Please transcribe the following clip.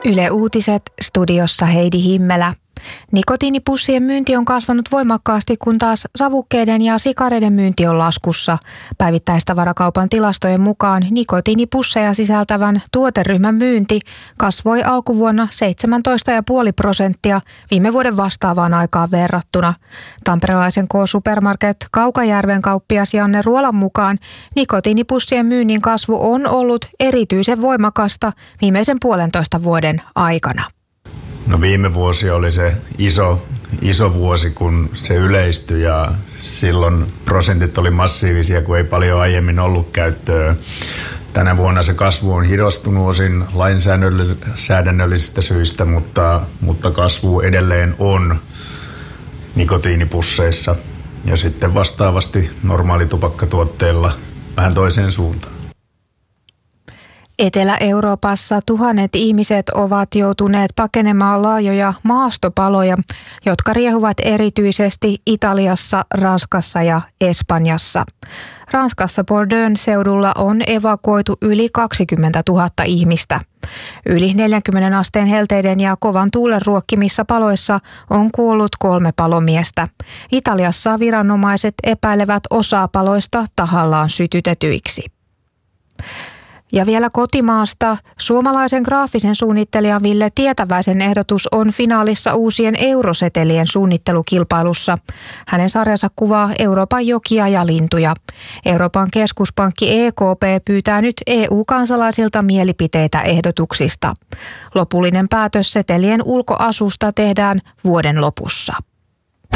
Yle Uutiset, studiossa Heidi Himmelä. Nikotiinipussien myynti on kasvanut voimakkaasti, kun taas savukkeiden ja sikareiden myynti on laskussa. Päivittäistavarakaupan tilastojen mukaan nikotiinipusseja sisältävän tuoteryhmän myynti kasvoi alkuvuonna 17,5% viime vuoden vastaavaan aikaan verrattuna. Tamperelaisen K-Supermarket Kaukajärven kauppias Janne Ruolan mukaan nikotiinipussien myynnin kasvu on ollut erityisen voimakasta viimeisen 1,5 vuoden aikana. No viime vuosi oli se iso vuosi, kun se yleistyi ja silloin prosentit oli massiivisia, kun ei paljon aiemmin ollut käyttöä. Tänä vuonna se kasvu on hidastunut osin lainsäädännöllisistä syistä, mutta kasvu edelleen on nikotiinipusseissa ja sitten vastaavasti normaalitupakkatuotteilla vähän toiseen suuntaan. Etelä-Euroopassa tuhannet ihmiset ovat joutuneet pakenemaan laajoja maastopaloja, jotka riehuvat erityisesti Italiassa, Ranskassa ja Espanjassa. Ranskassa Bordeaux'n seudulla on evakuoitu yli 20 000 ihmistä. Yli 40 asteen helteiden ja kovan tuulen ruokkimissa paloissa on kuollut 3 palomiestä. Italiassa viranomaiset epäilevät osaa paloista tahallaan sytytetyiksi. Ja vielä kotimaasta. Suomalaisen graafisen suunnittelijan Ville Tietäväisen ehdotus on finaalissa uusien eurosetelien suunnittelukilpailussa. Hänen sarjansa kuvaa Euroopan jokia ja lintuja. Euroopan keskuspankki EKP pyytää nyt EU-kansalaisilta mielipiteitä ehdotuksista. Lopullinen päätös setelien ulkoasusta tehdään vuoden lopussa.